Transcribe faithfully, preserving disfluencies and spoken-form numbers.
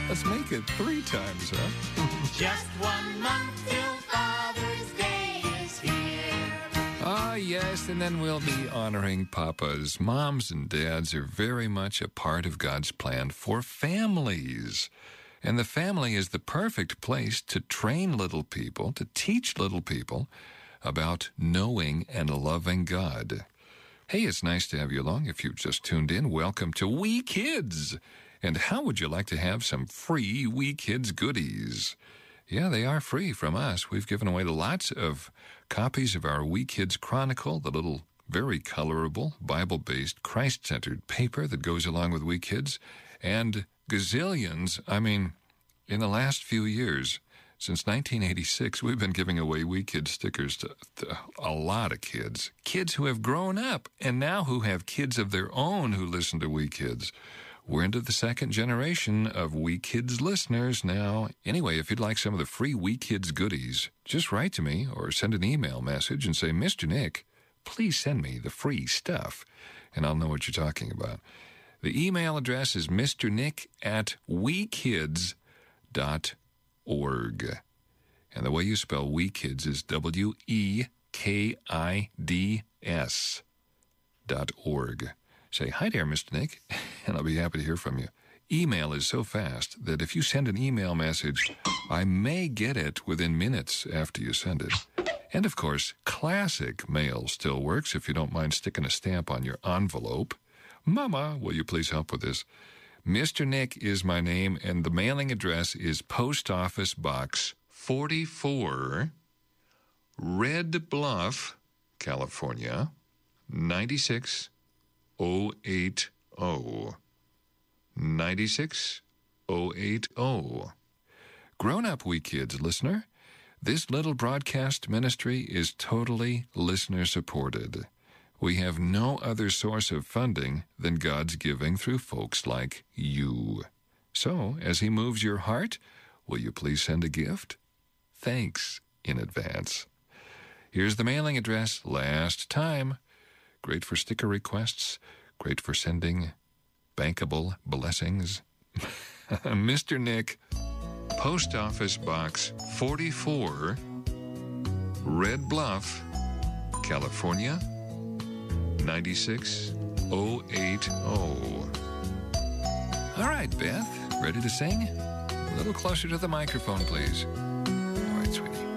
Let's make it three times, huh? Just one month till Father's Day is here. Ah, yes, and then we'll be honoring papas. Moms and dads are very much a part of God's plan for families. And the family is the perfect place to train little people, to teach little people about knowing and loving God. Hey, it's nice to have you along. If you've just tuned in, welcome to We Kids. And how would you like to have some free We Kids goodies? Yeah, they are free from us. We've given away lots of copies of our We Kids Chronicle, the little very colorable, Bible-based, Christ-centered paper that goes along with We Kids, and gazillions, I mean, in the last few years, since nineteen eighty-six, we've been giving away We Kids stickers to, to a lot of kids, kids who have grown up and now who have kids of their own who listen to We Kids. We're into the second generation of We Kids listeners now. Anyway, if you'd like some of the free We Kids goodies, just write to me or send an email message and say, Mister Nick, please send me the free stuff, and I'll know what you're talking about. The email address is mrnick at wekids dot org. And the way you spell We Kids is W E K I D S dot org. Say, hi there, Mister Nick, and I'll be happy to hear from you. Email is so fast that if you send an email message, I may get it within minutes after you send it. And, of course, classic mail still works if you don't mind sticking a stamp on your envelope. Mama, will you please help with this? Mister Nick is my name, and the mailing address is Post Office Box forty-four, Red Bluff, California, nine six oh eight oh. nine six oh eight oh. Grown-up We Kids listener, this little broadcast ministry is totally listener-supported. We have no other source of funding than God's giving through folks like you. So, as He moves your heart, will you please send a gift? Thanks in advance. Here's the mailing address last time. Great for sticker requests, great for sending bankable blessings. Mister Nick, Post Office Box forty-four, Red Bluff, California, nine six oh eight oh. All right, Beth, ready to sing? A little closer to the microphone, please. All right, sweetie.